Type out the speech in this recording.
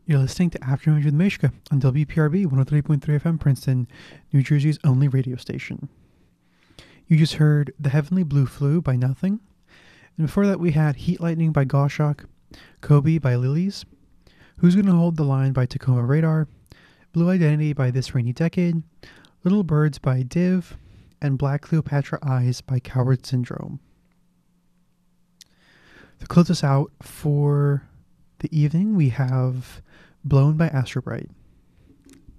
You're listening to Afternoons with Mishka on WPRB 103.3 FM Princeton, New Jersey's only radio station. You just heard The Heavenly Blue Flu by Nothing. And before that we had Heat Lightning by Goshawk, Kobe by Lilies, Who's Gonna Hold the Line by Tacoma Radar, Blue Identity by This Rainy Decade, Little Birds by Div, and Black Cleopatra Eyes by Coward Syndrome. To close us out for the evening, we have Blown by Astrobright.